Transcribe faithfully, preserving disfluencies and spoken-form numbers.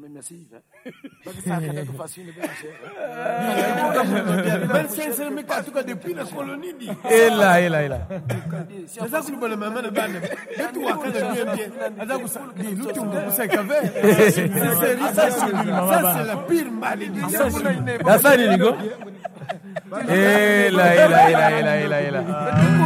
merci. Parce que ça a été facile, bien cher. vingt-cinq mille en tout cas depuis la colonie. Et là, et là, et là. C'est ça que nous voulons maman de bande. Et toi, quand je viens bien, nous tu me sais qu'avec. Ça, c'est la pire malédiction. La salle, Nigo. Et là, et là, et là, et là, et là, et là.